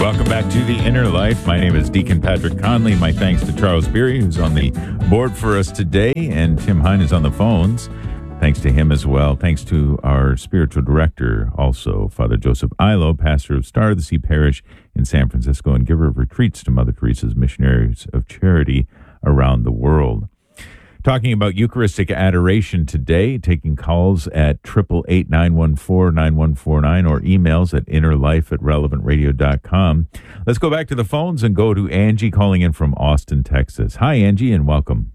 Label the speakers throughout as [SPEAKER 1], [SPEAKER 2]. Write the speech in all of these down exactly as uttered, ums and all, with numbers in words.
[SPEAKER 1] Welcome back to The Inner Life. My name is Deacon Patrick Conley. My thanks to Charles Beery, who's on the board for us today, and Tim Hine is on the phones. Thanks to him as well. Thanks to our spiritual director, also, Father Joseph Ilo, pastor of Star of the Sea Parish in San Francisco and giver of retreats to Mother Teresa's Missionaries of Charity around the world. Talking about Eucharistic adoration today, taking calls at eight eight eight, nine one four, nine one four nine or emails at innerlife at relevant radio dot com. Let's go back to the phones and go to Angie calling in from Austin, Texas. Hi, Angie, and welcome.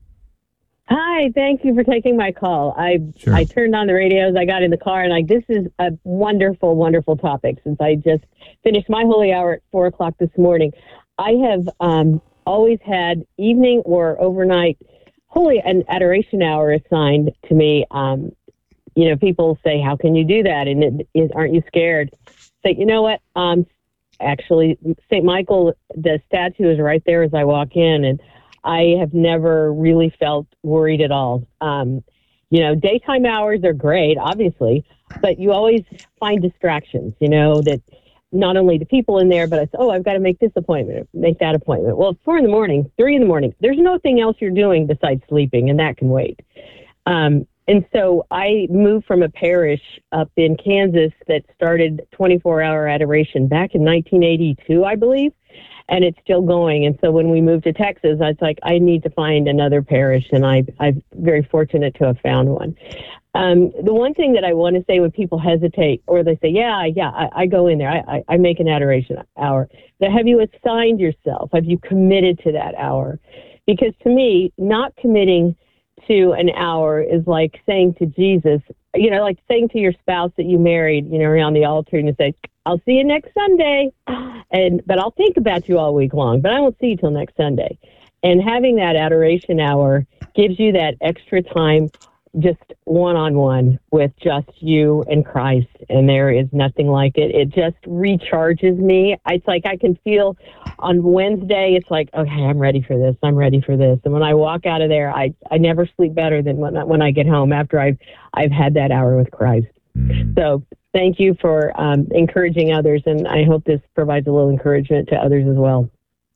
[SPEAKER 2] Hi, thank you for taking my call. I
[SPEAKER 1] Sure.
[SPEAKER 2] I turned on the radios, I got in the car, and like this is a wonderful, wonderful topic since I just finished my holy hour at four o'clock this morning. I have um, always had evening or overnight holy and adoration hour assigned to me. Um, you know, people say, how can you do that? And it, it, aren't you scared? Say, you know what? Um, actually, Saint Michael, the statue is right there as I walk in, and I have never really felt worried at all. Um, you know, daytime hours are great, obviously, but you always find distractions, you know, that not only the people in there, but I say, oh, I've got to make this appointment, make that appointment. Well, it's four in the morning, three in the morning. There's nothing else you're doing besides sleeping, and that can wait. Um, and so I moved from a parish up in Kansas that started twenty-four hour adoration back in nineteen eighty-two, I believe, and it's still going. And so when we moved to Texas, I was like, I need to find another parish, and I, I'm very fortunate to have found one. Um, the one thing that I want to say when people hesitate or they say, yeah, yeah, I, I go in there, I, I, I make an adoration hour, that have you assigned yourself? Have you committed to that hour? Because to me, not committing to an hour is like saying to Jesus, you know, like saying to your spouse that you married, you know, around the altar and you say, I'll see you next Sunday, and but I'll think about you all week long, but I won't see you till next Sunday. And having that adoration hour gives you that extra time just one-on-one with just you and Christ, and there is nothing like it. It just recharges me. It's like I can feel on Wednesday, it's like, okay, I'm ready for this, I'm ready for this. And when I walk out of there, I, I never sleep better than when I, when I get home after I've, I've had that hour with Christ. Mm. So thank you for um, encouraging others, and I hope this provides a little encouragement to others as well.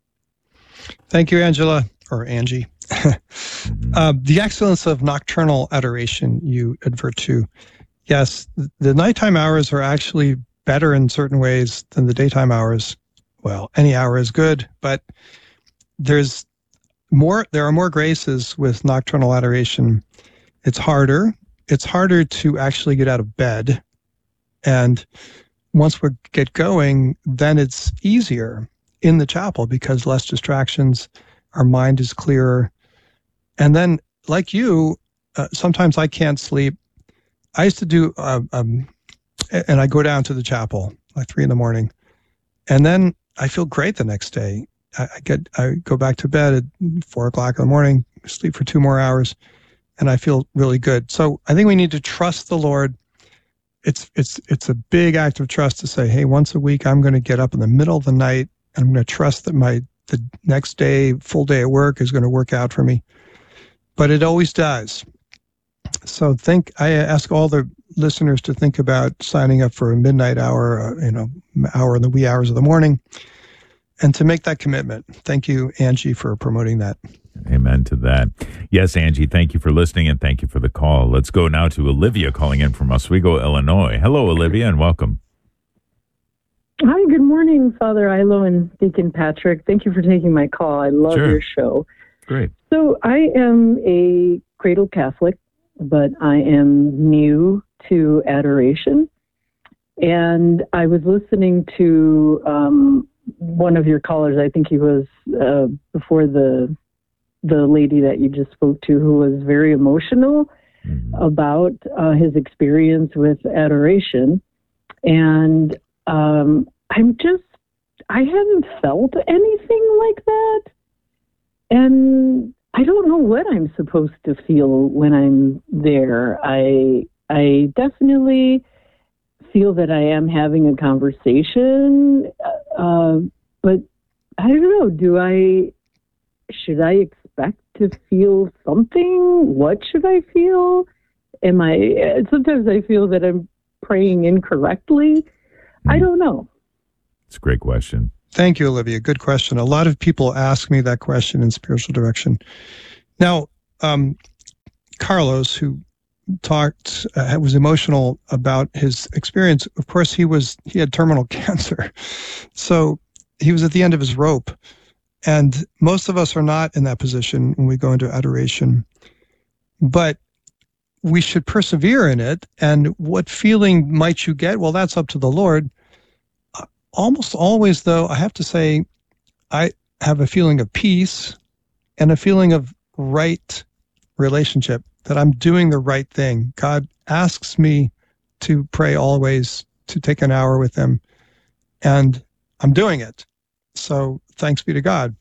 [SPEAKER 3] Thank you, Angela, or Angie. uh, the excellence of nocturnal adoration you advert to. Yes, the nighttime hours are actually better in certain ways than the daytime hours. Well, any hour is good, but there's more. There are more graces with nocturnal adoration. It's harder. It's harder to actually get out of bed. And once we get going, then it's easier in the chapel because less distractions, our mind is clearer. And then, like you, uh, sometimes I can't sleep. I used to do, uh, um, and I go down to the chapel like three in the morning, and then I feel great the next day. I, I get, I go back to bed at four o'clock in the morning, sleep for two more hours, and I feel really good. So I think we need to trust the Lord. It's it's it's a big act of trust to say, hey, once a week I'm going to get up in the middle of the night, and I'm going to trust that my the next day, full day at work is going to work out for me. But it always does. So think, I ask all the listeners to think about signing up for a midnight hour, uh, you know, hour in the wee hours of the morning, and to make that commitment. Thank you, Angie, for promoting that.
[SPEAKER 1] Amen to that. Yes, Angie, thank you for listening, and thank you for the call. Let's go now to Olivia calling in from Oswego, Illinois. Hello, Olivia, and welcome.
[SPEAKER 4] Hi, good morning, Father Ilo and Deacon Patrick. Thank you for taking my call. I love
[SPEAKER 1] Sure.
[SPEAKER 4] your show.
[SPEAKER 1] Great.
[SPEAKER 4] So I am a cradle Catholic, but I am new to adoration. And I was listening to um, one of your callers, I think he was uh, before the the lady that you just spoke to, who was very emotional mm-hmm. about uh, his experience with adoration. And um, I'm just, I haven't felt anything like that. And I don't know what I'm supposed to feel when I'm there. I I definitely feel that I am having a conversation, uh, but I don't know. Do I, should I expect to feel something? What should I feel? Am I, sometimes I feel that I'm praying incorrectly. I don't know.
[SPEAKER 1] It's a great question.
[SPEAKER 3] Thank you, Olivia. Good question. A lot of people ask me that question in spiritual direction. Now, um, Carlos, who talked, uh, was emotional about his experience. Of course, he was he had terminal cancer, so he was at the end of his rope. And most of us are not in that position when we go into adoration, but we should persevere in it. And what feeling might you get? Well, that's up to the Lord. Almost always, though, I have to say, I have a feeling of peace and a feeling of right relationship, that I'm doing the right thing. God asks me to pray always, to take an hour with him, and I'm doing it. So thanks be to God.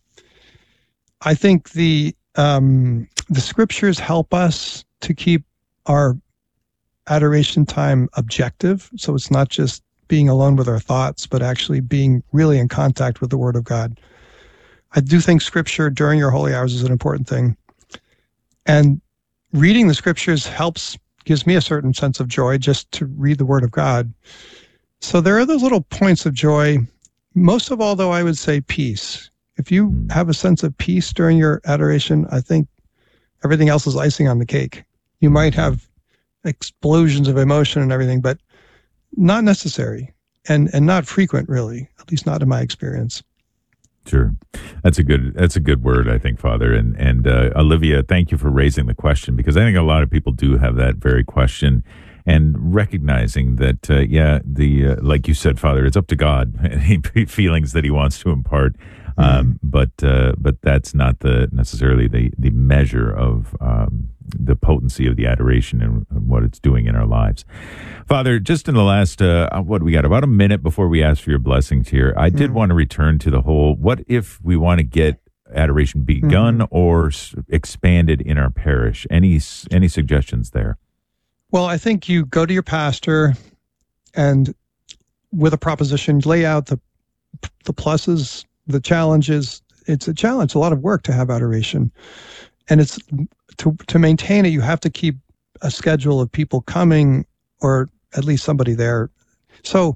[SPEAKER 3] I think the um, the scriptures help us to keep our adoration time objective. So it's not just being alone with our thoughts, but actually being really in contact with the Word of God. I do think scripture during your holy hours is an important thing. And reading the scriptures helps, gives me a certain sense of joy just to read the Word of God. So there are those little points of joy. Most of all, though, I would say peace. If you have a sense of peace during your adoration, I think everything else is icing on the cake. You might have explosions of emotion and everything, but not necessary and, and not frequent, really, at least not in my experience.
[SPEAKER 1] Sure. That's a good, that's a good word, I think, Father. And, and uh, Olivia, thank you for raising the question, because I think a lot of people do have that very question, and recognizing that, uh, yeah, the, uh, like you said, Father, it's up to God, any feelings that he wants to impart. Um, mm-hmm. but, uh, but that's not the necessarily the, the measure of, um, the potency of the adoration and what it's doing in our lives. Father, just in the last, uh, what do we got, about a minute before we ask for your blessings here, I did mm-hmm. want to return to the whole, what if we want to get adoration begun mm-hmm. or s- expanded in our parish? Any, any suggestions there?
[SPEAKER 3] Well, I think you go to your pastor and with a proposition, lay out the the pluses, the challenges. It's a challenge, a lot of work to have adoration. And it's to to maintain it, you have to keep a schedule of people coming, or at least somebody there. So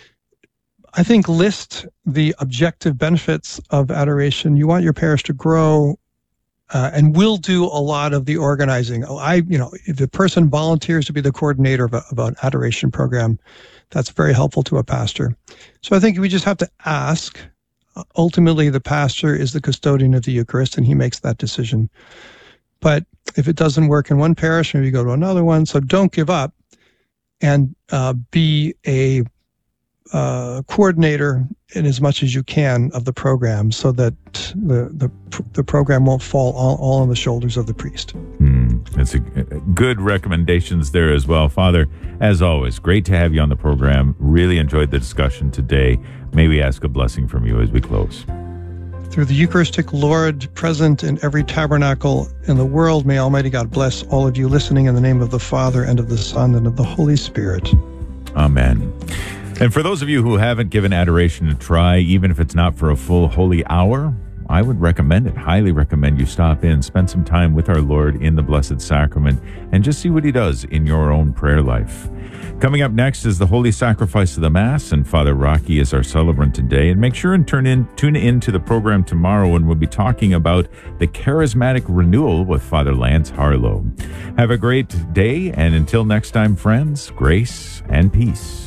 [SPEAKER 3] I think list the objective benefits of adoration. You want your parish to grow, uh, and we'll do a lot of the organizing. Oh, I, you know, if a person volunteers to be the coordinator of, a, of an adoration program, that's very helpful to a pastor. So I think we just have to ask. Ultimately, the pastor is the custodian of the Eucharist, and he makes that decision. But if it doesn't work in one parish, maybe go to another one. So don't give up, and uh, be a uh, coordinator in as much as you can of the program, so that the the, the program won't fall all, all on the shoulders of the priest.
[SPEAKER 1] Mm, that's a, a good recommendations there as well. Father, as always, great to have you on the program. Really enjoyed the discussion today. May we ask a blessing from you as we close.
[SPEAKER 3] Through the Eucharistic Lord present in every tabernacle in the world, may Almighty God bless all of you listening in the name of the Father and of the Son and of the Holy Spirit.
[SPEAKER 1] Amen. And for those of you who haven't given adoration a try, even if it's not for a full holy hour, I would recommend it, highly recommend you stop in, spend some time with our Lord in the Blessed Sacrament, and just see what he does in your own prayer life. Coming up next is the Holy Sacrifice of the Mass, and Father Rocky is our celebrant today. And make sure and turn in, tune in to the program tomorrow, when we'll be talking about the charismatic renewal with Father Lance Harlow. Have a great day, and until next time, friends, grace and peace.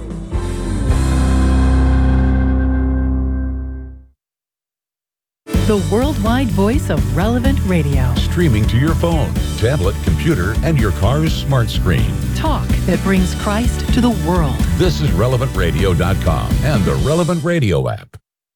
[SPEAKER 5] The worldwide voice of Relevant Radio.
[SPEAKER 6] Streaming to your phone, tablet, computer, and your car's smart screen.
[SPEAKER 5] Talk that brings Christ to the world.
[SPEAKER 6] This is relevant radio dot com and the Relevant Radio app.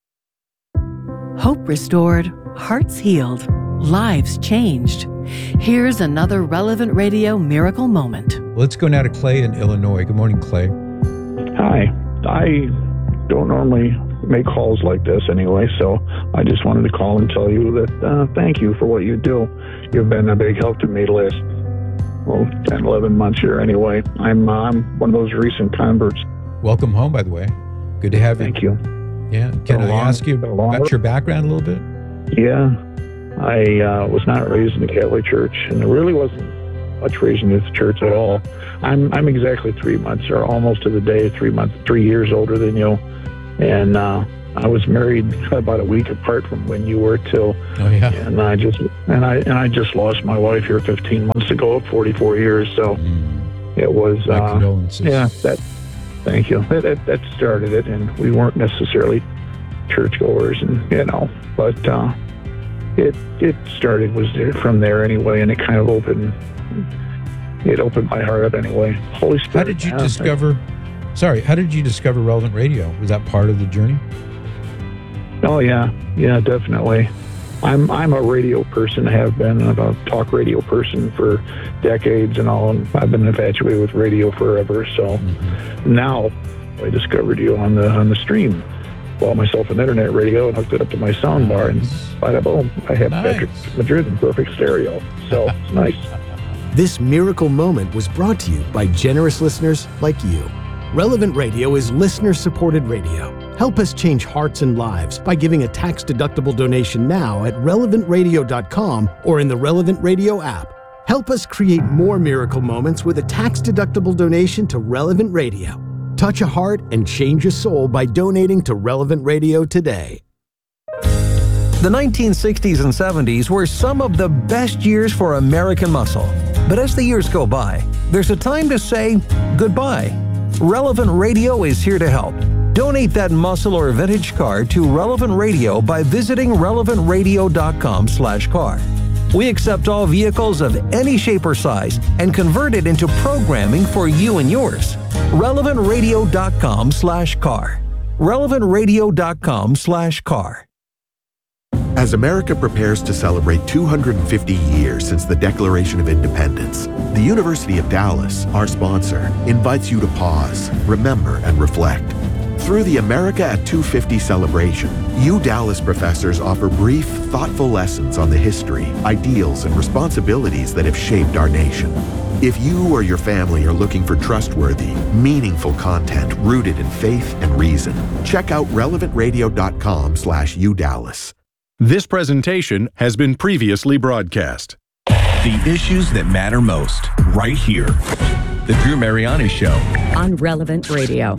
[SPEAKER 5] Hope restored, hearts healed, lives changed. Here's another Relevant Radio miracle moment.
[SPEAKER 7] Let's go now to Clay in Illinois. Good morning, Clay.
[SPEAKER 8] Hi. I don't normally make calls like this anyway, so I just wanted to call and tell you that uh, thank you for what you do. You've been a big help to me the last, well, ten, eleven months here anyway. I'm, uh, I'm one of those recent converts.
[SPEAKER 7] Welcome home, by the way. Good to have you.
[SPEAKER 8] Thank you.
[SPEAKER 7] Yeah. Can I long, ask you about your background a little bit?
[SPEAKER 8] Yeah. I uh, was not raised in the Catholic Church, and there really wasn't much raised in the church at all. I'm I'm exactly three months, or almost to the day, three months, three years older than you. And uh, I was married about a week apart from when you were too.
[SPEAKER 7] Oh yeah.
[SPEAKER 8] And I just and I and I just lost my wife here fifteen months ago, forty-four years. So
[SPEAKER 7] Mm.
[SPEAKER 8] it was
[SPEAKER 7] My
[SPEAKER 8] uh,
[SPEAKER 7] condolences.
[SPEAKER 8] yeah. That thank you. That, that that started it, and we weren't necessarily churchgoers, and you know, but uh, it it started was from there anyway, and it kind of opened it opened my heart up anyway. Holy Spirit.
[SPEAKER 7] How did you
[SPEAKER 8] man,
[SPEAKER 7] discover? Sorry, how did you discover Relevant Radio? Was that part of the journey?
[SPEAKER 8] Oh yeah, yeah, definitely. I'm I'm a radio person, have been a talk radio person for decades and all, and I've been infatuated with radio forever. So
[SPEAKER 7] Mm-hmm.
[SPEAKER 8] now I discovered you on the on the stream. Bought myself an internet radio and hooked it up to my sound bar, and bada boom, I have
[SPEAKER 7] Nice.
[SPEAKER 8] Patrick Madrid in perfect stereo. So it's nice.
[SPEAKER 9] This miracle moment was brought to you by generous listeners like you. Relevant Radio is listener-supported radio. Help us change hearts and lives by giving a tax-deductible donation now at relevant radio dot com or in the Relevant Radio app. Help us create more miracle moments with a tax-deductible donation to Relevant Radio. Touch a heart and change a soul by donating to Relevant Radio today.
[SPEAKER 10] The nineteen sixties and seventies were some of the best years for American muscle. But as the years go by, there's a time to say goodbye. Relevant Radio is here to help. Donate that muscle or vintage car to Relevant Radio by visiting relevant radio dot com slash car. We accept all vehicles of any shape or size and convert it into programming for you and yours. relevant radio dot com slash car. relevant radio dot com slash car.
[SPEAKER 11] As America prepares to celebrate two hundred fifty years since the Declaration of Independence, the University of Dallas, our sponsor, invites you to pause, remember, and reflect. Through the America at two fifty celebration, U Dallas professors offer brief, thoughtful lessons on the history, ideals, and responsibilities that have shaped our nation. If you or your family are looking for trustworthy, meaningful content rooted in faith and reason, check out relevant radio dot com slash U Dallas.
[SPEAKER 12] This presentation has been previously broadcast.
[SPEAKER 13] The issues that matter most, right here. The Drew Mariani Show.
[SPEAKER 14] On Relevant Radio.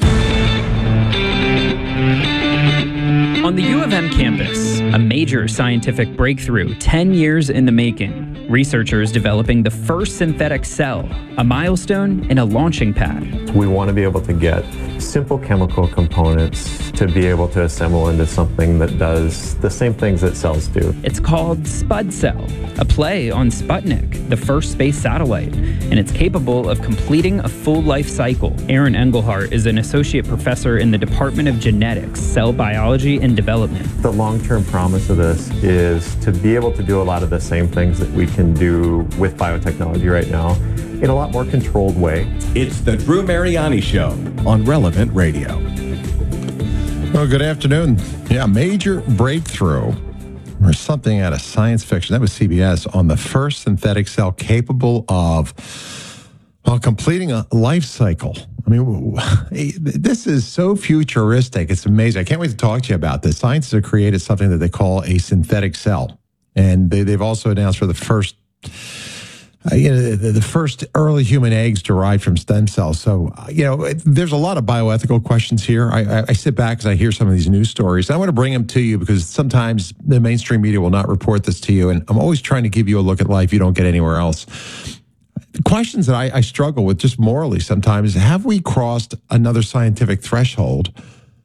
[SPEAKER 15] On the U of M campus, a major scientific breakthrough ten years in the making. Researchers developing the first synthetic cell, a milestone and a launching pad.
[SPEAKER 16] We want to be able to get simple chemical components to be able to assemble into something that does the same things that cells do.
[SPEAKER 15] It's called SpudCell, a play on Sputnik, the first space satellite, and it's capable of completing a full life cycle. Aaron Engelhart is an associate professor in the Department of Genetics, Cell Biology and Development.
[SPEAKER 16] The long-term promise of this is to be able to do a lot of the same things that we can do with biotechnology right now in a lot more controlled way.
[SPEAKER 13] It's the Drew Mariani Show on Relevant Radio.
[SPEAKER 17] Well, good afternoon. Yeah, major breakthrough or something out of science fiction. That was C B S on the first synthetic cell capable of, well, completing a life cycle. I mean, this is so futuristic. It's amazing. I can't wait to talk to you about this. Scientists have created something that they call a synthetic cell. And they, they've also announced for the first, uh, you know, the, the first early human eggs derived from stem cells. So, uh, you know, there's a lot of bioethical questions here. I, I, I sit back as I hear some of these news stories. I want to bring them to you because sometimes the mainstream media will not report this to you. And I'm always trying to give you a look at life you don't get anywhere else. The questions that I, I struggle with just morally sometimes, have we crossed another scientific threshold?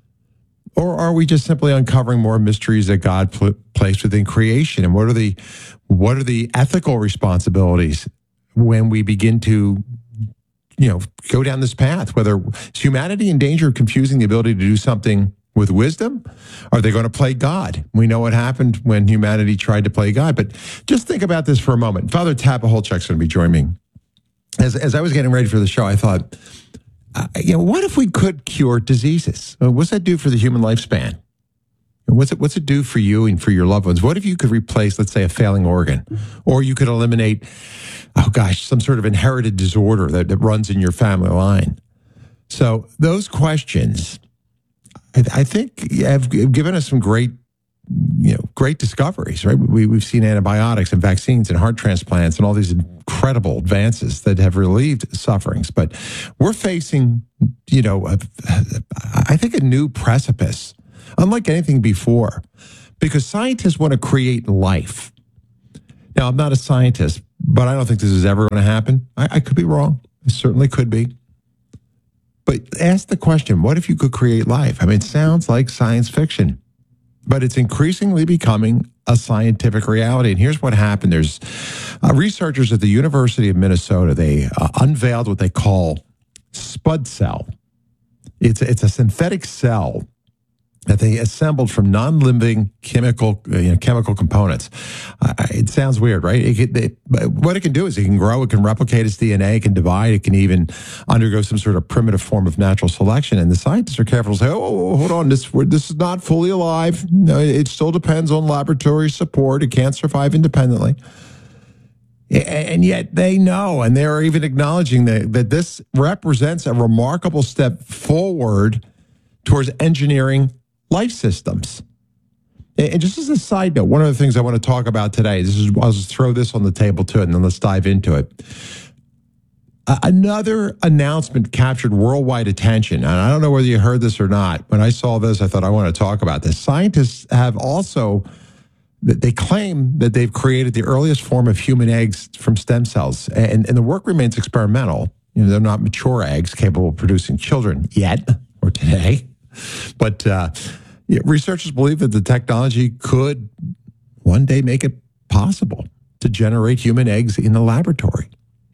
[SPEAKER 17] Or are we just simply uncovering more mysteries that God pl- placed within creation? And what are the what are the ethical responsibilities when we begin to, you know, go down this path? Whether is humanity in danger of confusing the ability to do something with wisdom? Are they going to play God? We know what happened when humanity tried to play God. But just think about this for a moment. Father Tapaholchuk's going to be joining me. As as I was getting ready for the show, I thought, Uh, you know, what if we could cure diseases? Uh, what's that do for the human lifespan? What's it, what's it do for you and for your loved ones? What if you could replace, let's say, a failing organ? Or you could eliminate, oh gosh, some sort of inherited disorder that, that runs in your family line? So those questions, I, I think, have given us some great, you know, great discoveries, right? We, we've seen antibiotics and vaccines and heart transplants and all these incredible advances that have relieved sufferings. But we're facing, you know, a, I think a new precipice unlike anything before, because scientists want to create life. Now, I'm not a scientist, but I don't think this is ever going to happen. I, I could be wrong. It certainly could be. But ask the question, what if you could create life? I mean, it sounds like science fiction, but it's increasingly becoming a scientific reality. And here's what happened. There's uh, researchers at the University of Minnesota. They uh, unveiled what they call Spud Cell. It's, it's a synthetic cell that they assembled from non-living chemical you know, chemical components. Uh, it sounds weird, right? It can, they, what it can do is it can grow, it can replicate its D N A, it can divide, it can even undergo some sort of primitive form of natural selection. And the scientists are careful to say, oh, hold on, this, this is not fully alive. No, it still depends on laboratory support. It can't survive independently. And yet they know, and they're even acknowledging that, that this represents a remarkable step forward towards engineering life systems. And just as a side note, one of the things I want to talk about today, this is, I'll just throw this on the table too, and then let's dive into it. Uh, another announcement captured worldwide attention, and I don't know whether you heard this or not. When I saw this, I thought I want to talk about this. Scientists have also, they claim that they've created the earliest form of human eggs from stem cells, and, and the work remains experimental. You know, they're not mature eggs capable of producing children yet, or today. But uh, yeah, researchers believe that the technology could one day make it possible to generate human eggs in the laboratory.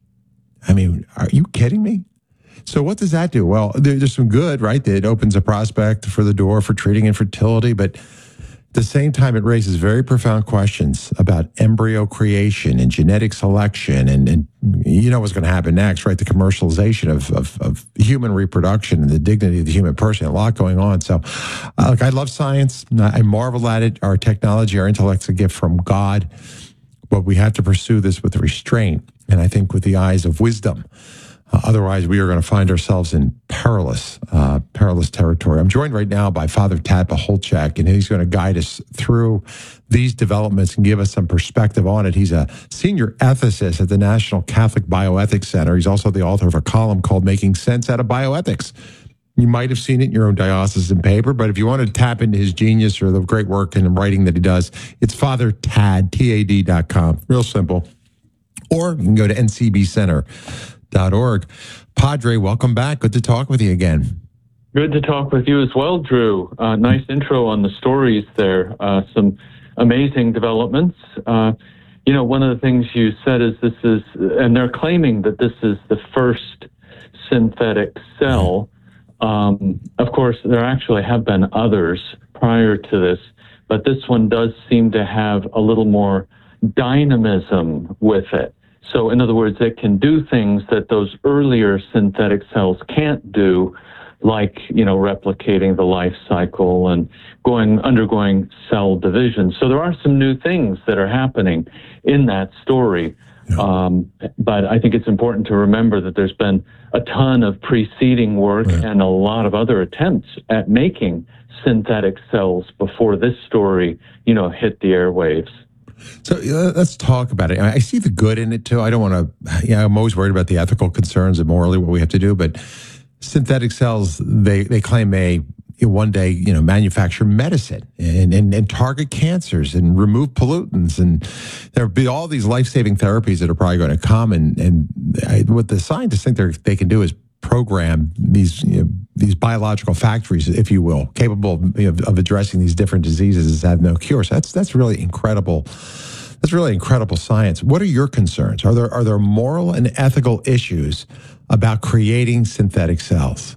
[SPEAKER 17] I mean, are you kidding me? So what does that do? Well, there, there's some good, right? It opens a prospect for the door for treating infertility, but at the same time, it raises very profound questions about embryo creation and genetic selection. And, and you know what's going to happen next, right? The commercialization of, of, of human reproduction and the dignity of the human person. A lot going on. So uh, look, I love science. I marvel at it. Our technology, our intellect's a gift from God. But we have to pursue this with restraint. And I think with the eyes of wisdom. Uh, otherwise, we are going to find ourselves in perilous, uh, perilous territory. I'm joined right now by Father Tad Pacholczyk, and he's going to guide us through these developments and give us some perspective on it. He's a senior ethicist at the National Catholic Bioethics Center. He's also the author of a column called Making Sense Out of Bioethics. You might have seen it in your own diocesan paper, but if you want to tap into his genius or the great work and writing that he does, it's Father Tad, T A D dot com. Real simple. Or you can go to N C B center dot org. Padre, welcome back. Good to talk with you again.
[SPEAKER 18] Good to talk with you as well, Drew. Uh, nice intro on the stories there. Uh, some amazing developments. Uh, you know, one of the things you said is this is, and they're claiming that this is the first synthetic cell. Um, of course, there actually have been others prior to this, but this one does seem to have a little more dynamism with it. So in other words, it can do things that those earlier synthetic cells can't do, like, you know, replicating the life cycle and going, undergoing cell division. So there are some new things that are happening in that story. Yeah. Um, but I think it's important to remember that there's been a ton of preceding work right. and a lot of other attempts at making synthetic cells before this story, you know, hit the airwaves.
[SPEAKER 17] So uh, let's talk about it. I see the good in it too. I don't want to, you know, I'm always worried about the ethical concerns and morally what we have to do, but synthetic cells, they, they claim may one day, you know, manufacture medicine and, and, and target cancers and remove pollutants. And there'll be all these life-saving therapies that are probably going to come. And, and I, what the scientists think they they can do is program these, you know, these biological factories, if you will, capable of, you know, of addressing these different diseases that have no cure. So that's that's really incredible. That's really incredible science. What are your concerns? Are there are there moral and ethical issues about creating synthetic cells?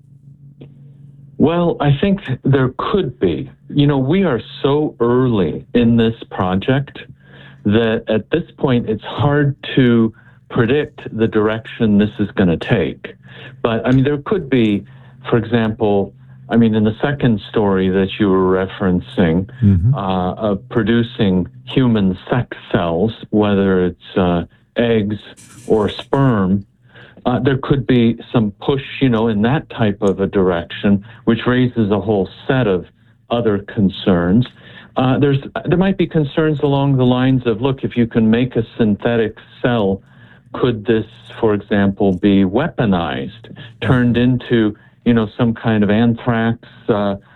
[SPEAKER 18] Well, I think there could be. You know, we are so early in this project that at this point it's hard to predict the direction this is going to take. But, I mean, there could be, for example, I mean, in the second story that you were referencing, mm-hmm. uh, of producing human sex cells, whether it's uh, eggs or sperm, uh, there could be some push, you know, in that type of a direction, which raises a whole set of other concerns. Uh, there's there might be concerns along the lines of, look, if you can make a synthetic cell, could this, for example, be weaponized, turned into, you know, some kind of anthrax uh,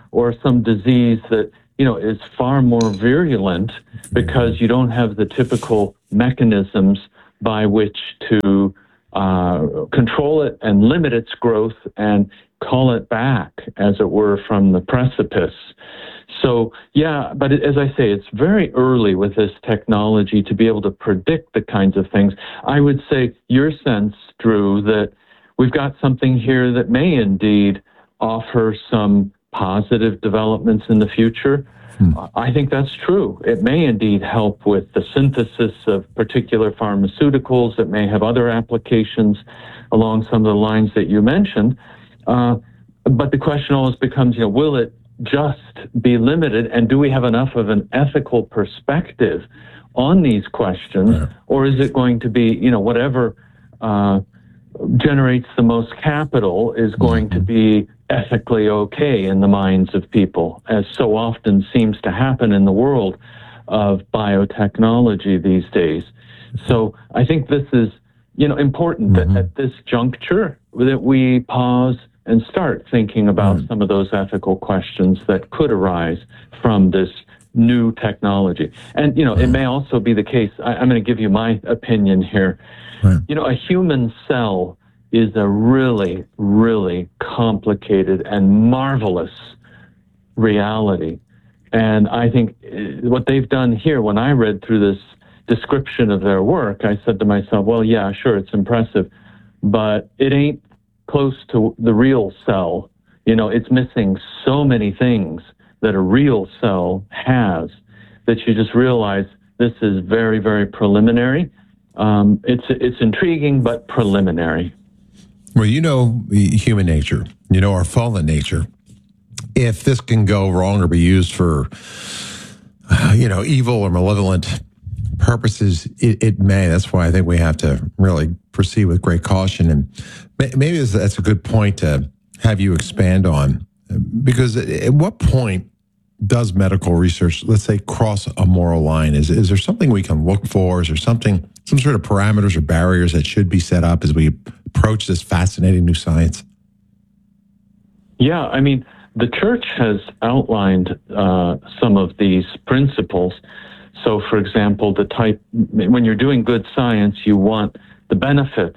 [SPEAKER 18] or some disease that, you know, is far more virulent because you don't have the typical mechanisms by which to uh, control it and limit its growth and call it back, as it were, from the precipice. So, yeah, but as I say, it's very early with this technology to be able to predict the kinds of things. I would say your sense, Drew, that we've got something here that may indeed offer some positive developments in the future. Hmm. I think that's true. It may indeed help with the synthesis of particular pharmaceuticals. It may have other applications along some of the lines that you mentioned. Uh, but the question always becomes, you know, will it just be limited, and do we have enough of an ethical perspective on these questions, yeah. or is it going to be, you know, whatever uh, generates the most capital is going mm-hmm. to be ethically okay in the minds of people, as so often seems to happen in the world of biotechnology these days. So I think this is, you know, important mm-hmm. that at this juncture that we pause and start thinking about mm. some of those ethical questions that could arise from this new technology. And, you know, mm. it may also be the case, I, I'm going to give you my opinion here. Right. You know, a human cell is a really, really complicated and marvelous reality. And I think what they've done here, when I read through this description of their work, I said to myself, well, yeah, sure, it's impressive, but it ain't close to the real cell. You know, it's missing so many things that a real cell has that you just realize this is very, very preliminary. Um, it's it's intriguing, but preliminary.
[SPEAKER 17] Well, you know human nature. You know our fallen nature. If this can go wrong or be used for, uh, you know, evil or malevolent purposes, it, it may. That's why I think we have to really proceed with great caution. And maybe that's a good point to have you expand on, because at what point does medical research, let's say, cross a moral line? Is, is there something we can look for? Is there something, some sort of parameters or barriers that should be set up as we approach this fascinating new science?
[SPEAKER 18] Yeah, I mean, the church has outlined uh, some of these principles. So, for example, the type, when you're doing good science, you want the benefits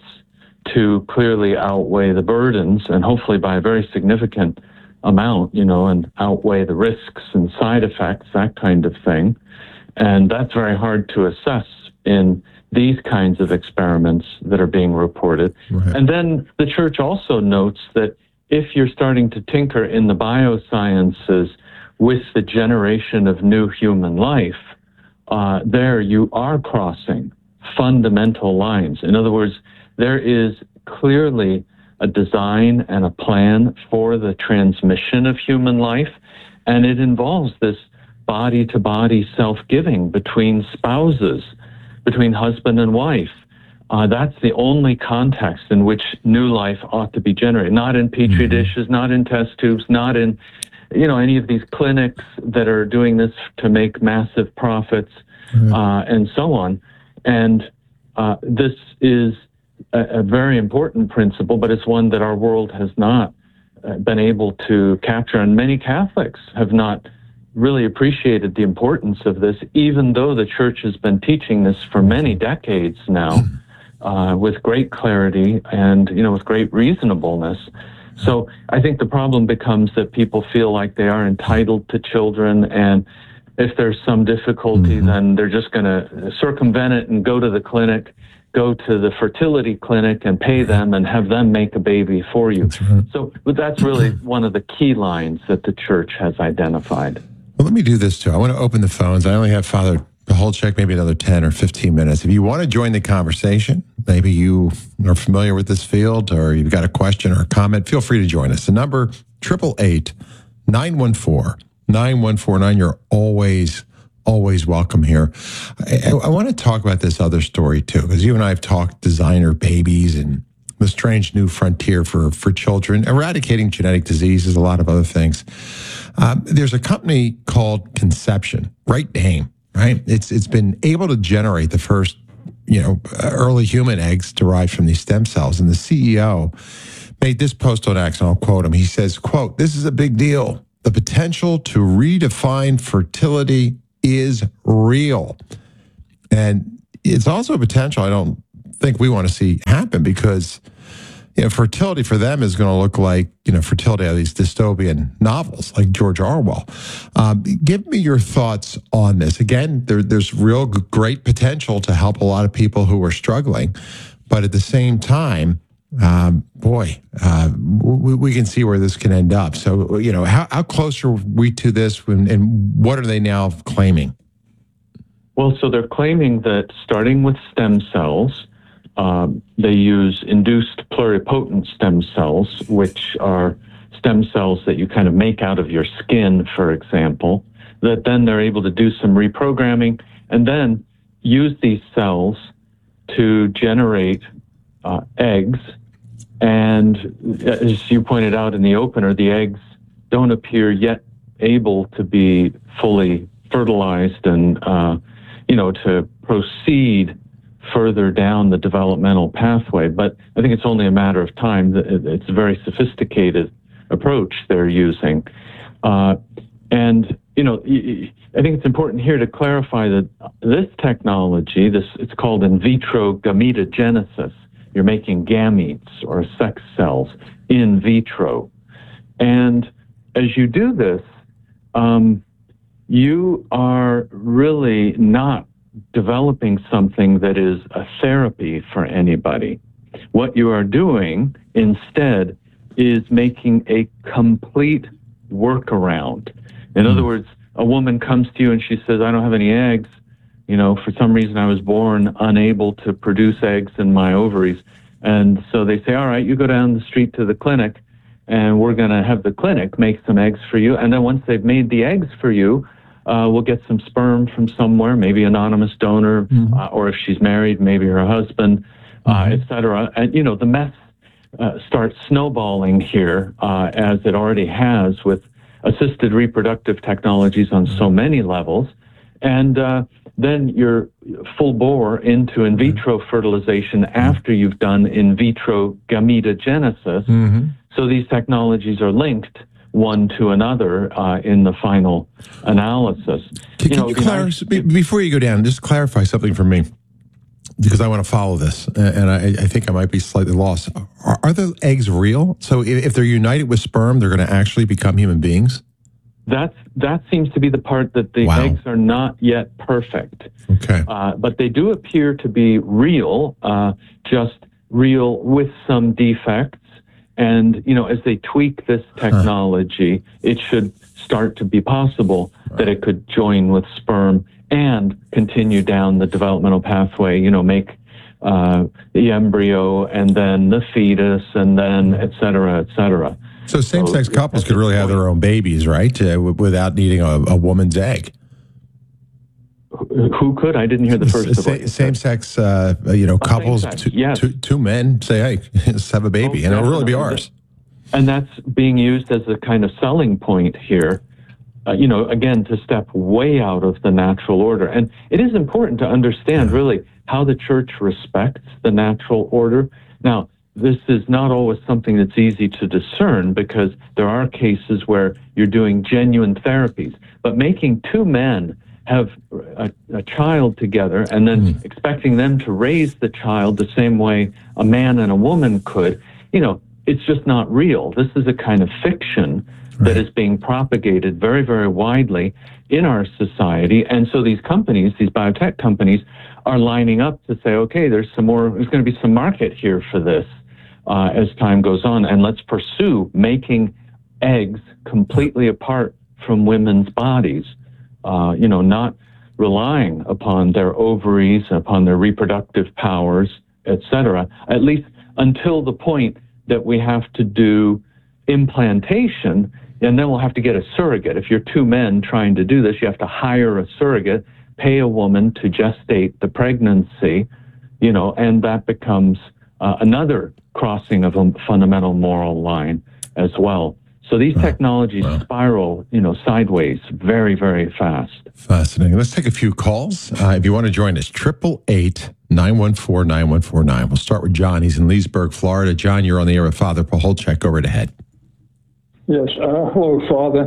[SPEAKER 18] to clearly outweigh the burdens, and hopefully by a very significant amount, you know, and outweigh the risks and side effects, that kind of thing. And that's very hard to assess in these kinds of experiments that are being reported. Right. And then the church also notes that if you're starting to tinker in the biosciences with the generation of new human life, uh, there you are crossing fundamental lines. In other words, there is clearly a design and a plan for the transmission of human life, and it involves this body-to-body self-giving between spouses, between husband and wife. Uh, that's the only context in which new life ought to be generated, not in petri dishes, not in test tubes, not in, you know, any of these clinics that are doing this to make massive profits, uh, and so on. And uh, this is a, a very important principle, but it's one that our world has not uh, been able to capture, and many Catholics have not really appreciated the importance of this, even though the church has been teaching this for many decades now, uh, with great clarity and, you know, with great reasonableness. So I think the problem becomes that people feel like they are entitled to children, and if there's some difficulty, mm-hmm. then they're just going to circumvent it and go to the clinic, go to the fertility clinic and pay them and have them make a baby for you. That's right. So but that's really one of the key lines that the church has identified.
[SPEAKER 17] Well, let me do this too. I want to open the phones. I only have Father Holchek, maybe another ten or fifteen minutes. If you want to join the conversation, maybe you are familiar with this field or you've got a question or a comment, feel free to join us. The number, eight eight eight, nine one four, nine one four nine. You're always, always welcome here. I, I want to talk about this other story too, because you and I have talked designer babies and the strange new frontier for, for children, eradicating genetic diseases, a lot of other things. Um, there's a company called Conception, right name, right? It's it's been able to generate the first, you know, early human eggs derived from these stem cells. And the C E O made this post on X, and I'll quote him. He says, quote, "This is a big deal. the potential to redefine fertility is real. And it's also a potential I don't think we want to see happen, because you know, fertility for them is going to look like, you know, fertility out of these dystopian novels like George Orwell. Um, give me your thoughts on this. Again, there, there's real g- great potential to help a lot of people who are struggling. But at the same time, um, boy, uh, we, we can see where this can end up. So, you know, how, how close are we to this, and, and what are they now claiming?
[SPEAKER 18] Well, so they're claiming that starting with stem cells, Um, they use induced pluripotent stem cells, which are stem cells that you kind of make out of your skin, for example, that then they're able to do some reprogramming and then use these cells to generate uh, eggs. And as you pointed out in the opener, the eggs don't appear yet able to be fully fertilized and, uh, you know, to proceed further down the developmental pathway. But I think it's only a matter of time. It's a very sophisticated approach they're using. Uh, and, you know, I think it's important here to clarify that this technology, this it's called in vitro gametogenesis. You're making gametes or sex cells in vitro. And as you do this, um, you are really not developing something that is a therapy for anybody. What you are doing instead is making a complete workaround. In other words, a woman comes to you and she says, I don't have any eggs. You know, for some reason I was born unable to produce eggs in my ovaries. And so they say, all right, you go down the street to the clinic and we're going to have the clinic make some eggs for you. And then once they've made the eggs for you, Uh, we'll get some sperm from somewhere, maybe anonymous donor, mm-hmm. uh, or if she's married, maybe her husband, uh, mm-hmm. et cetera. And, you know, the mess uh, starts snowballing here, uh, as it already has with assisted reproductive technologies on so many levels. And uh, then you're full bore into in vitro fertilization after you've done in vitro gametogenesis. Mm-hmm. So these technologies are linked one to another uh, in the final analysis.
[SPEAKER 17] Can you, know, you clar- before you go down, just clarify something for me, because I want to follow this, and I, I think I might be slightly lost. Are, are the eggs real? So if, if they're united with sperm, they're going to actually become human beings?
[SPEAKER 18] That's, that seems to be the part that the wow. eggs are not yet perfect.
[SPEAKER 17] Okay.
[SPEAKER 18] Uh, but they do appear to be real, uh, just real with some defects. And, you know, as they tweak this technology, huh. it should start to be possible right. that it could join with sperm and continue down the developmental pathway, you know, make uh, the embryo and then the fetus and then et cetera, et cetera.
[SPEAKER 17] So same-sex so, couples could really have their own babies, right, uh, w- without needing a, a woman's egg.
[SPEAKER 18] Who could? I didn't hear the first
[SPEAKER 17] Sa-
[SPEAKER 18] of it.
[SPEAKER 17] Same-sex, uh, you know,
[SPEAKER 18] oh,
[SPEAKER 17] couples, two,
[SPEAKER 18] yes.
[SPEAKER 17] two, two men say, hey, let's have a baby, oh, and it'll really be ours.
[SPEAKER 18] And that's being used as a kind of selling point here, uh, you know, again, to step way out of the natural order. And it is important to understand, yeah. really, how the church respects the natural order. Now, this is not always something that's easy to discern, because there are cases where you're doing genuine therapies. But making two men have a, a child together and then mm. expecting them to raise the child the same way a man and a woman could, you know, it's just not real. This is a kind of fiction right. that is being propagated very, very widely in our society. And so these companies, these biotech companies, are lining up to say, okay, there's some more, there's going to be some market here for this uh, as time goes on. And let's pursue making eggs completely apart from women's bodies. Uh, you know, not relying upon their ovaries, upon their reproductive powers, et cetera, at least until the point that we have to do implantation, and then we'll have to get a surrogate. If you're two men trying to do this, you have to hire a surrogate, pay a woman to gestate the pregnancy, you know, and that becomes uh, another crossing of a fundamental moral line as well. So these technologies wow. spiral, you know, sideways very, very fast.
[SPEAKER 17] Fascinating. Let's take a few calls. Uh, if you want to join us, triple eight nine one four nine one four nine. We'll start with John. He's in Leesburg, Florida. John, you're on the air with Father Pacholczyk. Go right ahead.
[SPEAKER 19] Yes. Uh, hello, Father.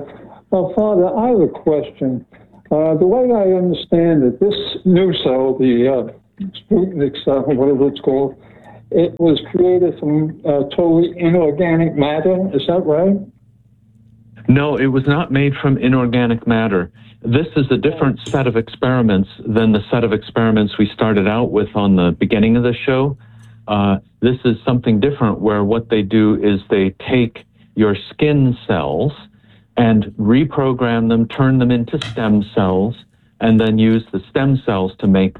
[SPEAKER 19] Well, Father, I have a question. Uh, the way I understand it, this new cell, the uh, Sputnik cell, whatever it's called, it was created from uh, totally inorganic matter. Is that right?
[SPEAKER 18] No, it was not made from inorganic matter. This is a different set of experiments than the set of experiments we started out with on the beginning of the show. Uh, this is something different where what they do is they take your skin cells and reprogram them, turn them into stem cells, and then use the stem cells to make